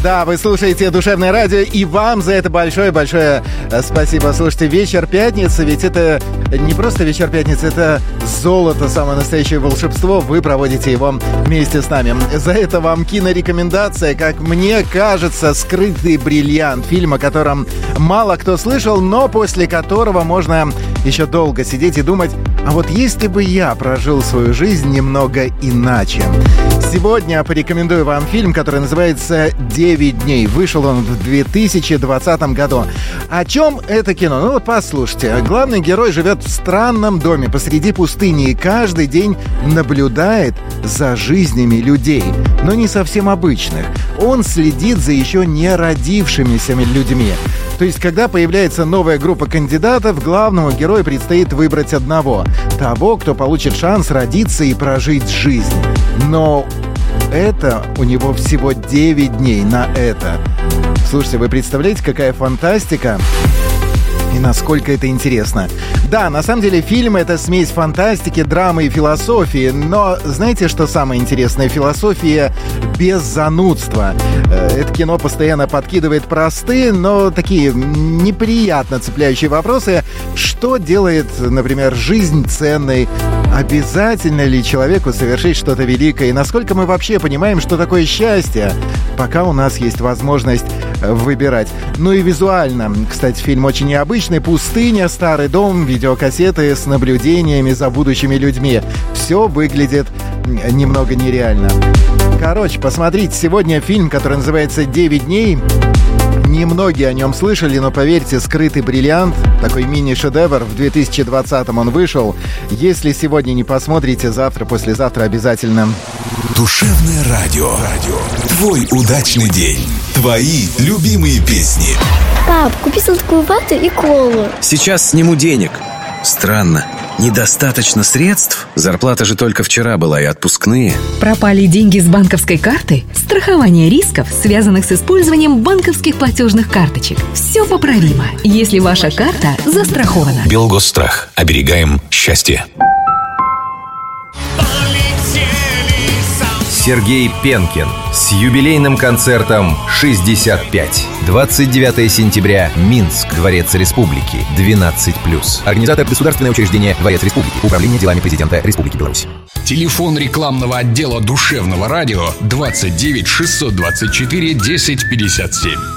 Да, вы слушаете «Душевное радио», и вам за это большое-большое спасибо. Слушайте, вечер пятницы, ведь это не просто вечер пятницы, это золото, самое настоящее волшебство. Вы проводите его вместе с нами. За это вам кинорекомендация, как мне кажется, «Скрытый бриллиант». Фильм, о котором мало кто слышал, но после которого можно еще долго сидеть и думать, а вот если бы я прожил свою жизнь немного иначе. Сегодня порекомендую вам фильм, который называется «9 дней». Вышел он в 2020 году. О чем это кино? Ну вот послушайте. Главный герой живет в странном доме посреди пустыни и каждый день наблюдает за жизнями людей, но не совсем обычных. Он следит за еще не родившимися людьми. То есть, когда появляется новая группа кандидатов, главному герою предстоит выбрать одного. Того, кто получит шанс родиться и прожить жизнь. Но это у него всего 9 дней на это. Слушайте, вы представляете, какая фантастика? И насколько это интересно. Да, на самом деле фильм — это смесь фантастики, драмы и философии. Но знаете, что самое интересное? Философия без занудства. Это кино постоянно подкидывает простые, но такие неприятно цепляющие вопросы. Что делает, например, жизнь ценной? Обязательно ли человеку совершить что-то великое? И насколько мы вообще понимаем, что такое счастье, пока у нас есть возможность выбирать? Ну и визуально. Кстати, фильм очень необычный. Пустыня, старый дом, видеокассеты с наблюдениями за будущими людьми. Все выглядит немного нереально. Короче, посмотрите сегодня фильм, который называется «9 дней». Немногие о нем слышали, но поверьте, «Скрытый бриллиант», такой мини-шедевр, в 2020-м он вышел. Если сегодня не посмотрите, завтра, послезавтра обязательно. Душевное радио. Твой удачный день. Твои любимые песни. Пап, купи сладкую вату и колу. Сейчас сниму денег. Странно. Недостаточно средств? Зарплата же только вчера была и отпускные. Пропали деньги с банковской карты? Страхование рисков, связанных с использованием банковских платежных карточек. Все поправимо, если ваша карта застрахована. Белгосстрах. Оберегаем счастье. Сергей Пенкин с юбилейным концертом «65». 29 сентября. Минск. Дворец Республики. 12+. Организатор — государственное учреждение «Дворец Республики». Управление делами президента Республики Беларусь. Телефон рекламного отдела Душевного радио 29 624 10 57.